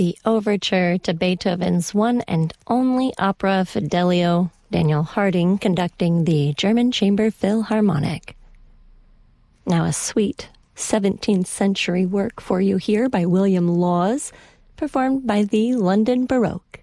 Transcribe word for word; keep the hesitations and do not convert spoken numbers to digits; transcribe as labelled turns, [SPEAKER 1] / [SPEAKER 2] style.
[SPEAKER 1] the overture to Beethoven's one and only opera Fidelio, Daniel Harding conducting the German Chamber Philharmonic. Now a sweet seventeenth century work for you here by William Laws, performed by the London Baroque.